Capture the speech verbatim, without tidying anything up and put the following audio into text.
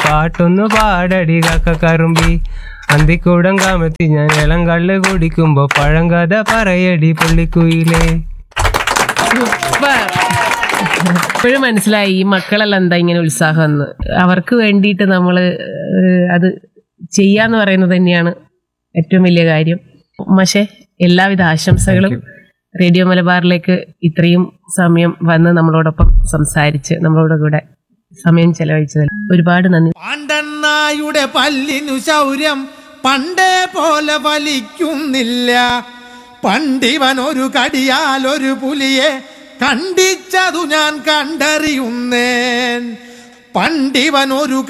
പാട്ടൊന്നു പാടടി കാക്ക കറുമ്പി. അന്തിക്കൂടം കാമത്തി ഞാൻ ഇളം കള്ള് കുടിക്കുമ്പോ പഴങ്കഥ പറയടി പുള്ളിക്കുയിലേ. ഇപ്പോഴും മനസ്സിലായി ഈ മക്കളെല്ലാം എന്താ ഇങ്ങനെ ഉത്സാഹം എന്ന്. അവർക്ക് വേണ്ടിയിട്ട് നമ്മൾ അത് ചെയ്യാന്ന് പറയുന്നത് തന്നെയാണ് ഏറ്റവും വലിയ കാര്യം. പക്ഷേ എല്ലാവിധ ആശംസകളും. റേഡിയോ മലബാറിലേക്ക് ഇത്രയും സമയം വന്ന് നമ്മളോടൊപ്പം സംസാരിച്ച് നമ്മളോട് കൂടെ സമയം ചെലവഴിച്ചതിൽ ഒരുപാട് നന്ദി. പാണ്ഡന്നായുടെ പല്ലിനു ശൗര്യം പണ്ടേ പോലെ വലിക്കുന്നില്ല. പണ്ടിവൻ ഒരു കടിയാൽ ഒരു പുലിയെ കണ്ടിച്ചതു ഞാൻ കണ്ടറിയുന്നേൻ. പണ്ടിവൻ ഒരു